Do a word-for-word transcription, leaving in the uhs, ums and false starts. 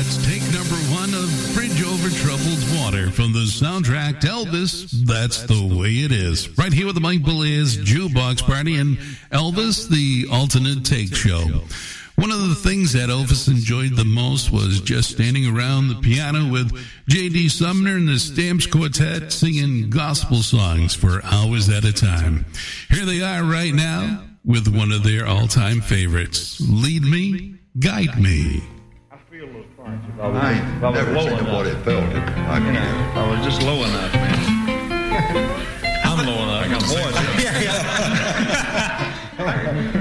Let's take number one of Bridge Over Troubled Water from the soundtrack to Elvis, That's the Way It Is. Right here with the Mike Beliz Jukebox Party and Elvis, the Alternate Take Show. One of the things that Elvis enjoyed the most was just standing around the piano with J D. Sumner and the Stamps Quartet singing gospel songs for hours at a time. Here they are right now with one of their all-time favorites, Lead Me, Guide Me. I feel those parts. If I was, I if ain't I was never low seen enough, nobody felt it. I you can know, if I was just low enough, man. I'm low enough. My voice. Yeah, yeah.